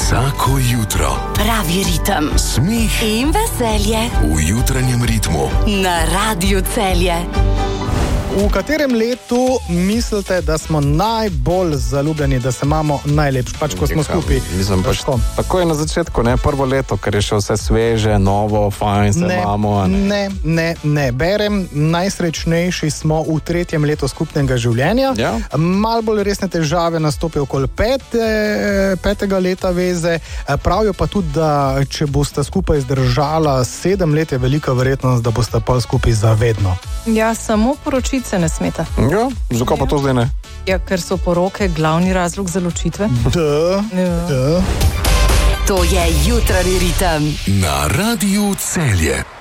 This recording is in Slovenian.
Vsako jutro pravi ritem, smeh in veselje v jutranjem ritmu na Radiu Celje. V katerem letu mislite, da smo najbolj zaljubljeni, da se imamo najlepši, pač ko smo skupaj? Mislim, pač tako je na začetku, ne? Prvo leto, ker je še vse sveže, novo, fajn se imamo. Ne. Berem, najsrečnejši smo v 3. letu skupnega življenja. Ja. Mal bolj resne težave nastopijo okoli 5. leta veze. Pravijo pa tudi, da če boste skupaj zdržala 7 let, je velika verjetnost, da boste pa skupaj zavedno. Ja, samo poročice ne smeta. Ja, zakaj pa to zdaj ne? Ja, ker so poroke glavni razlog za ločitve. Da. To je jutranji ritem na Radiu Celje.